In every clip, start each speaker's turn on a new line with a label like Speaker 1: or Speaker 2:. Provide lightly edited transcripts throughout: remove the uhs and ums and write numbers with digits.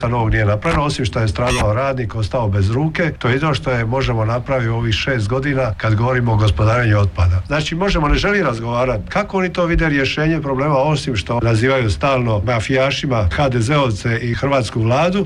Speaker 1: novog nije napravljeno, osim što je stradao radnik, ostao bez ruke. To je jedno što možemo napraviti u ovih 6 godina kad govorimo o gospodarenju otpada. Znači, ne želi razgovarati kako oni to vide rješenje problema, osim što nazivaju stalno mafijašima HDZ-ovce i hrvatsku vladu.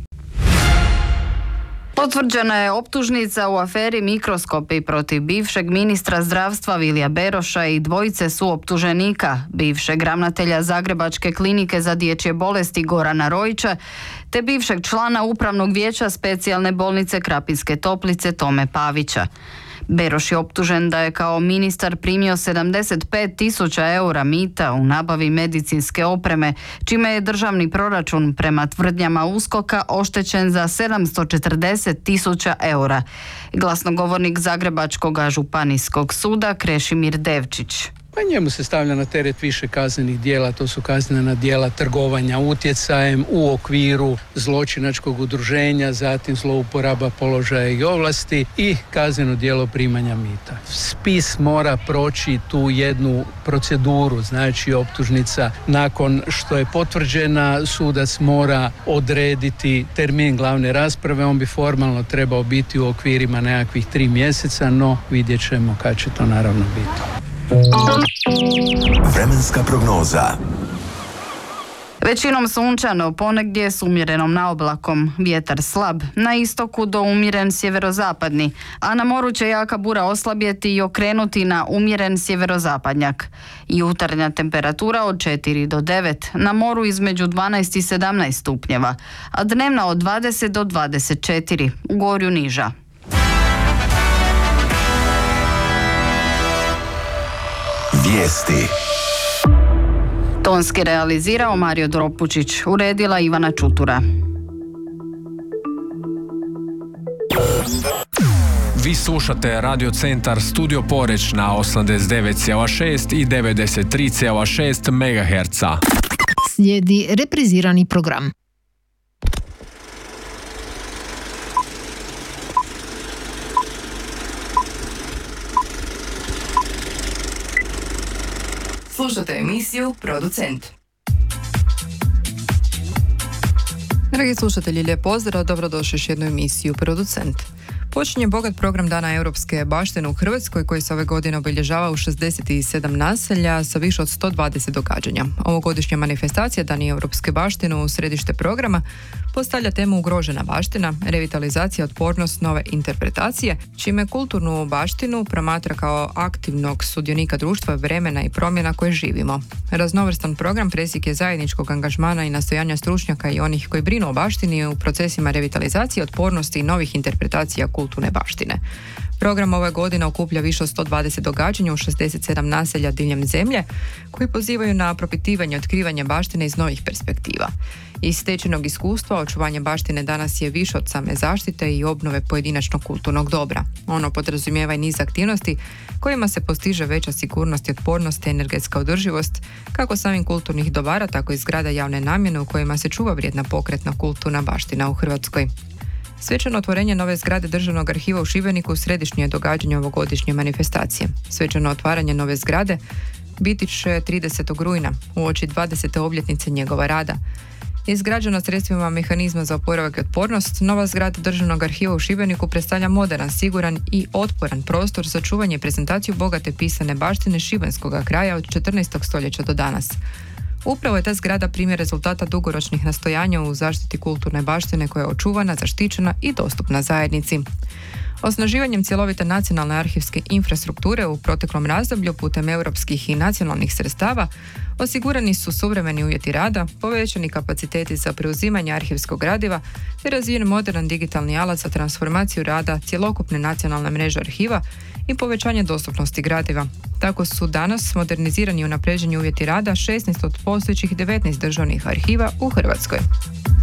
Speaker 2: Potvrđena je optužnica u aferi Mikroskopi protiv bivšeg ministra zdravstva Vilija Beroša i dvojice suoptuženika, bivšeg ravnatelja Zagrebačke klinike za dječje bolesti Gorana Rojića, te bivšeg člana Upravnog vijeća Specijalne bolnice Krapinske Toplice Tome Pavića. Beroš je optužen da je kao ministar primio 75.000 eura mita u nabavi medicinske opreme, čime je državni proračun prema tvrdnjama USKOK-a oštećen za 740.000 eura. Glasnogovornik Zagrebačkog županijskog suda Krešimir Devčić.
Speaker 3: Pa njemu se stavlja na teret više kaznenih djela, to su kaznena djela trgovanja utjecajem u okviru zločinačkog udruženja, zatim zlouporaba položaja i ovlasti i kazneno djelo primanja mita. Spis mora proći tu jednu proceduru, znači optužnica nakon što je potvrđena, sudac mora odrediti termin glavne rasprave, on bi formalno trebao biti u okvirima nekakvih 3 mjeseca, no vidjet ćemo kad će to naravno biti.
Speaker 4: Vremenska prognoza.
Speaker 2: Većinom sunčano, ponegdje s umjerenom naoblakom, vjetar slab, na istoku do umjeren sjeverozapadni, a na moru će jaka bura oslabjeti i okrenuti na umjeren sjeverozapadnjak. Jutarnja temperatura od 4 do 9, na moru između 12 i 17 stupnjeva, a dnevna od 20 do 24, u Gorju niža.
Speaker 4: Vijesti.
Speaker 2: Tonski realizirao Mario Dropučić, uredila Ivana Čutura.
Speaker 5: Vi slušate Radio Centar Studio Poreč na 89,6 i 93,6 MHz.
Speaker 6: Slijedi reprizirani program.
Speaker 7: Slušate emisiju Producent.
Speaker 8: Dragi slušatelji, lijep pozdrav, dobrodošli još jednu emisiju Producent. Počinje bogat program Dana europske baštine u Hrvatskoj koji se ove godine obilježava u 67 naselja sa više od 120 događanja. Ovogodišnja manifestacija Dani europske baštine u središte programa postavlja temu ugrožena baština, revitalizacija, otpornost, nove interpretacije, čime kulturnu baštinu promatra kao aktivnog sudionika društva, vremena i promjena koje živimo. Raznovrstan program presjek je zajedničkog angažmana i nastojanja stručnjaka i onih koji brinu o baštini u procesima revitalizacije, otpornosti i novih interpretacija kulturne baštine. Program ove godine okuplja više od 120 događanja u 67 naselja diljem zemlje koji pozivaju na propitivanje i otkrivanje baštine iz novih perspektiva. Iz stečenog iskustva očuvanje baštine danas je više od same zaštite i obnove pojedinačnog kulturnog dobra. Ono podrazumijeva i niz aktivnosti kojima se postiže veća sigurnost i otpornost te energetska održivost kako samih kulturnih dobara, tako i zgrada javne namjene u kojima se čuva vrijedna pokretna kulturna baština u Hrvatskoj. Svečano otvorenje nove zgrade Državnog arhiva u Šibeniku središnje je događanje ovogodišnje manifestacije. Svečano otvaranje nove zgrade biti će 30. rujna, uoči 20. obljetnice njegova rada. Izgrađena sredstvima mehanizma za oporavak i otpornost, nova zgrada Državnog arhiva u Šibeniku predstavlja moderan, siguran i otporan prostor za čuvanje i prezentaciju bogate pisane baštine šibenskog kraja od 14. stoljeća do danas. Upravo je ta zgrada primjer rezultata dugoročnih nastojanja u zaštiti kulturne baštine koja je očuvana, zaštićena i dostupna zajednici. Osnaživanjem cjelovite nacionalne arhivske infrastrukture u proteklom razdoblju putem europskih i nacionalnih sredstava osigurani su suvremeni uvjeti rada, povećani kapaciteti za preuzimanje arhivskog gradiva te razvijen modern digitalni alat za transformaciju rada cjelokupne nacionalne mreže arhiva i povećanje dostupnosti gradiva. Tako su danas modernizirani i unapređeni uvjeti rada 16 od postojećih 19 državnih arhiva u Hrvatskoj.